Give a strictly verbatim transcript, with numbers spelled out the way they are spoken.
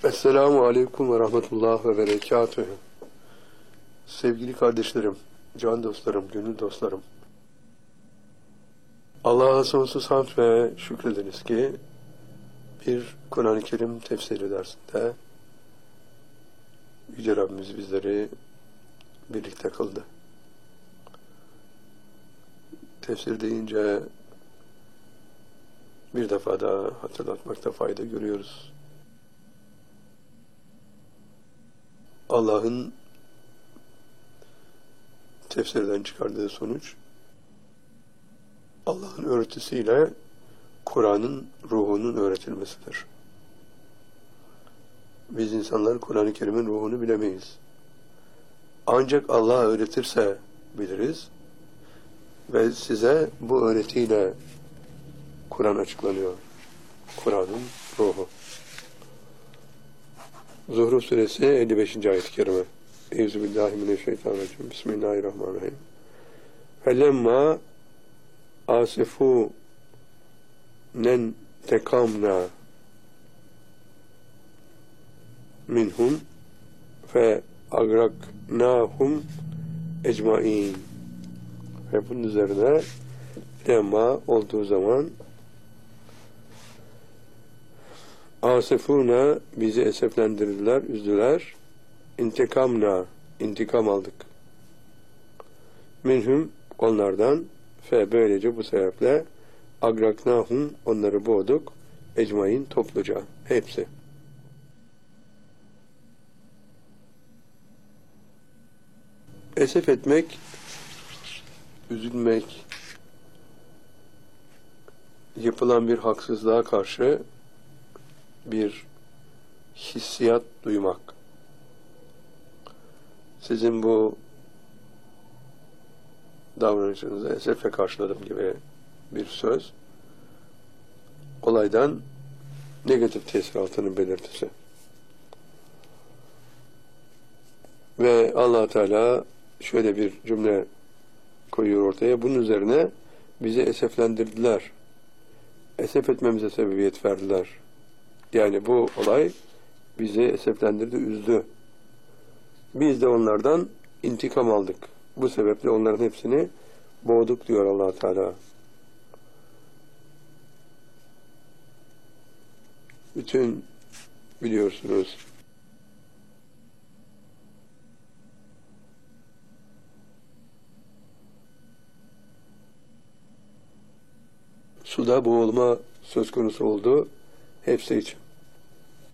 Esselamu Aleyküm ve Rahmetullah ve Berekatühü. Sevgili kardeşlerim, can dostlarım, gönül dostlarım. Allah'a sonsuz hamd ve şükrediniz ki bir Kur'an-ı Kerim tefsiri dersinde Yüce Rabbimiz bizleri birlikte kıldı. Tefsir deyince bir defa daha hatırlatmakta fayda görüyoruz. Allah'ın tefsirden çıkardığı sonuç, Allah'ın öğretisiyle Kur'an'ın ruhunun öğretilmesidir. Biz insanlar Kur'an-ı Kerim'in ruhunu bilemeyiz. Ancak Allah öğretirse biliriz ve size bu öğretiyle Kur'an açıklanıyor. Kur'an'ın ruhu. Zuhruf suresi elli beşinci ayet-i kerime. Euzubillahimineşşeytanirracim. Bismillahirrahmanirrahim. Felemma asifu nen tekamna minhum fe agraknahum ecmain. Ve bunun üzerine lemma olduğu zaman asifuna bizi eseflendirdiler, üzdüler. İntikamna, intikam aldık. Minhum onlardan fe böylece bu sebeple agraknahum onları boğduk. Ecmain topluca. Hepsi. Esef etmek, üzülmek, yapılan bir haksızlığa karşı bir hissiyat duymak. Sizin bu davranışınızı esefle karşıladım gibi bir söz, olaydan negatif tesir altının belirtisi. Ve Allah Teala şöyle bir cümle koyuyor ortaya. Bunun üzerine bizi eseflendirdiler. Esef etmemize sebebiyet verdiler. Yani bu olay bizi eseflendirdi, üzdü. Biz de onlardan intikam aldık. Bu sebeple onların hepsini boğduk diyor Allah Teala. Bütün biliyorsunuz suda boğulma söz konusu oldu. Hepsi için.